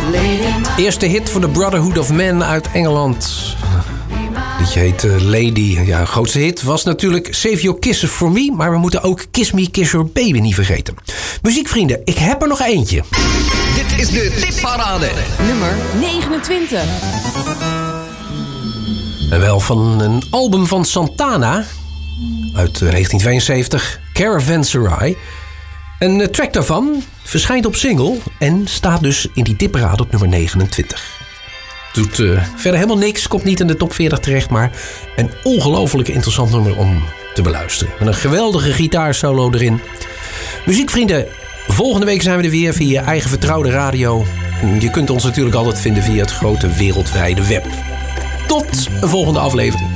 Eerste hit van de Brotherhood of Man uit Engeland. Liedje heet Lady. Ja, grootste hit was natuurlijk Save Your Kisses For Me. Maar we moeten ook Kiss Me, Kiss Your Baby niet vergeten. Muziekvrienden, ik heb er nog eentje. Dit is de tipparade. Nummer 29. En wel van een album van Santana. Uit 1972. Caravanserai. Een track daarvan verschijnt op single. En staat dus in die tipparade op nummer 29. Doet verder helemaal niks. Komt niet in de top 40 terecht. Maar een ongelooflijk interessant nummer om te beluisteren. Met een geweldige gitaarsolo erin. Muziekvrienden, volgende week zijn we er weer via je eigen vertrouwde radio. Je kunt ons natuurlijk altijd vinden via het grote wereldwijde web. Tot een volgende aflevering.